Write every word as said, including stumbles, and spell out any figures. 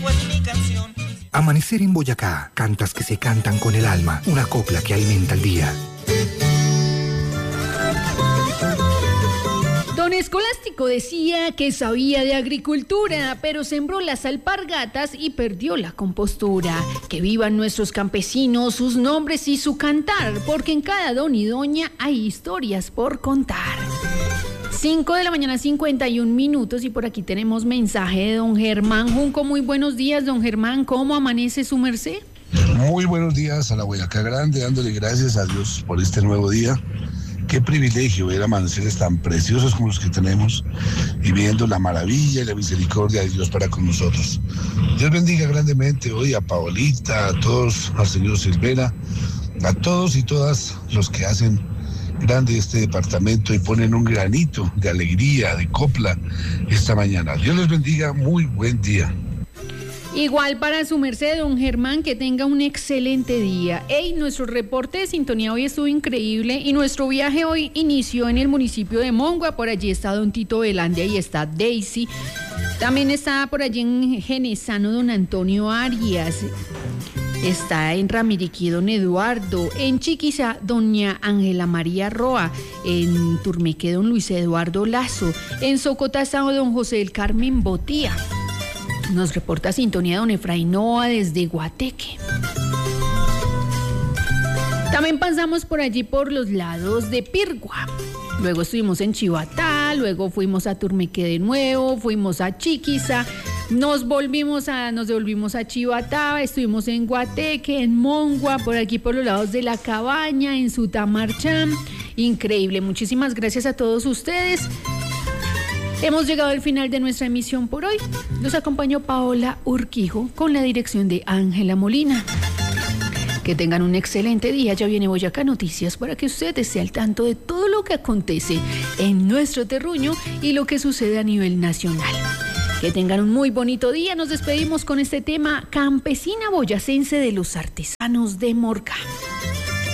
México es mi canción. Amanecer en Boyacá, cantas que se cantan con el alma, una copla que alimenta el día. Don Escolástico decía que sabía de agricultura, pero sembró las alpargatas y perdió la compostura. Que vivan nuestros campesinos, sus nombres y su cantar, porque en cada don y doña hay historias por contar. cinco de la mañana, cincuenta y un minutos, y por aquí tenemos mensaje de don Germán Junco. Muy buenos días, don Germán, ¿cómo amanece su merced? Muy buenos días a la Boyacá Grande, dándole gracias a Dios por este nuevo día. Qué privilegio ver amaneceres tan preciosos como los que tenemos y viendo la maravilla y la misericordia de Dios para con nosotros. Dios bendiga grandemente hoy a Paolita, a todos, al señor Silvera, a todos y todas los que hacen grande este departamento y ponen un granito de alegría, de copla esta mañana. Dios les bendiga, muy buen día. Igual para su merced, don Germán, que tenga un excelente día. Ey, nuestro reporte de sintonía hoy estuvo increíble y nuestro viaje hoy inició en el municipio de Mongua. Por allí está don Tito Velandia y está Daisy. También está por allí en Genesano don Antonio Arias. Está en Ramiriquí don Eduardo, en Chiquiza doña Ángela María Roa, en Turmeque don Luis Eduardo Lazo, en Socotá está don José del Carmen Botía. Nos reporta sintonía don Efraín Noa desde Guateque. También pasamos por allí por los lados de Pirgua. Luego estuvimos en Chivatá, luego fuimos a Turmeque de nuevo, fuimos a Chiquiza, nos volvimos a, nos devolvimos a Chivatá, estuvimos en Guateque, en Mongua, por aquí por los lados de La Cabaña, en Sutamarchán. Increíble, muchísimas gracias a todos ustedes. Hemos llegado al final de nuestra emisión por hoy. Nos acompañó Paola Urquijo con la dirección de Ángela Molina. Que tengan un excelente día. Ya viene Boyacá Noticias para que usted esté al tanto de todo lo que acontece en nuestro terruño y lo que sucede a nivel nacional. Que tengan un muy bonito día. Nos despedimos con este tema Campesina Boyacense de los Artesanos de Morca.